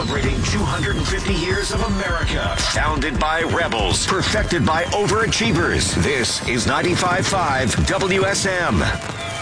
Celebrating 250 years of America. Founded by rebels, perfected by overachievers. This is 95.5 WSM.